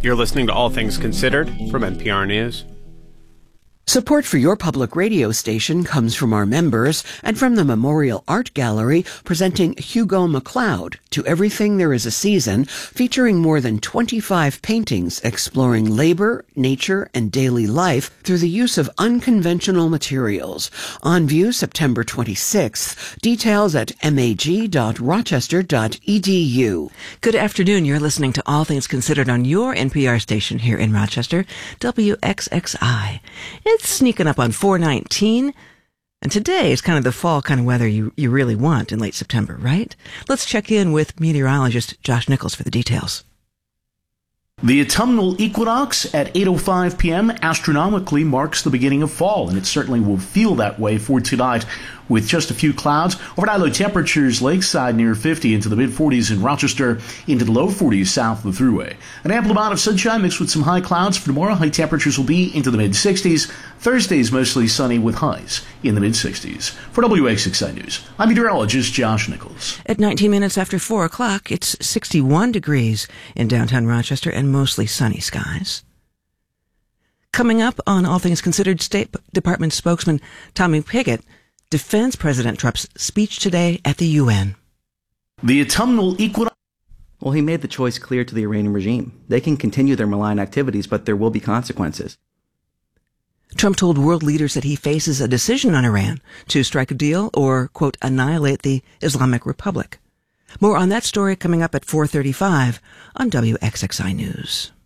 You're listening to All Things Considered from NPR News. Support for your public radio station comes from our members and from the Memorial Art Gallery presenting Hugo MacLeod, To Everything There Is a Season, featuring more than 25 paintings exploring labor, nature, and daily life through the use of unconventional materials. On view September 26th. Details at mag.rochester.edu. Good afternoon. You're listening to All Things Considered on your NPR station here in Rochester, WXXI. It's sneaking up on 419, and today is kind of the fall kind of weather you really want in late September, right? Let's check in with meteorologist Josh Nichols for the details. The autumnal equinox at 8:05 p.m. astronomically marks the beginning of fall, and it certainly will feel that way for tonight with just a few clouds. Overnight low temperatures lakeside near 50 into the mid-40s in Rochester, into the low 40s south of the Thruway. An ample amount of sunshine mixed with some high clouds. For tomorrow, high temperatures will be into the mid-60s. Thursday is mostly sunny with highs in the mid-60s. For WXXI News, I'm meteorologist Josh Nichols. At 19 minutes after 4 o'clock, it's 61 degrees in downtown Rochester and mostly sunny skies. Coming up on All Things Considered, State Department spokesman Tommy Pigott defends President Trump's speech today at the UN. The autumnal equinox. Well, he made the choice clear to the Iranian regime. They can continue their malign activities, but there will be consequences. Trump told world leaders that he faces a decision on Iran to strike a deal or, quote, annihilate the Islamic Republic. More on that story coming up at 4:35 on WXXI News.